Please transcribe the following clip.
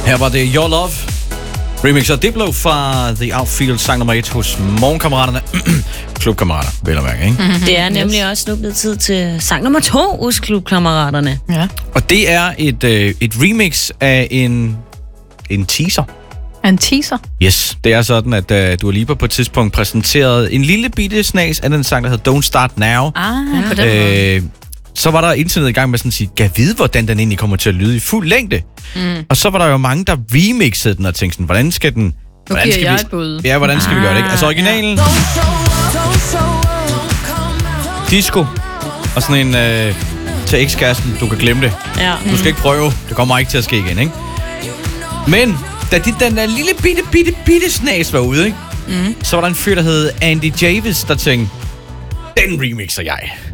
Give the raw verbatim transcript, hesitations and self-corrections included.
Her var det Your Love, remix af Diplo fra The Outfield, sang nummer et hos Morgenkammeraterne. Klubkammerater, vel at mærke, ikke? Mm-hmm. Det er nemlig yes. også nu blevet tid til sang nummer to hos Klubkammeraterne. Ja. Og det er et, øh, et remix af en, en teaser. En teaser? Yes, det er sådan, at uh, Dua Lipa på et tidspunkt præsenterede en lille bitte snas af den sang, der hedder Don't Start Now. Ah, ja. På den øh, så var der internet i gang med sådan at sige, kan vide, hvordan den egentlig kommer til at lyde i fuld længde. Mm. Og så var der jo mange, der remixede den og tænkte sådan, hvordan skal den... Hvordan nu skal giver vi, jeg et bud. Ja, hvordan skal ah, vi gøre det, ikke? Altså originalen... Ja. Disco. Og sådan en øh, til ekskæresten, du kan glemme det. Ja. Du skal ikke prøve, det kommer ikke til at ske igen, ikke? Men da de, den der lille bitte, bitte, bitte snas var ude, ikke? Mm. Så var der en fyr, der hed Andy Javis, der tænkte, den remixer jeg.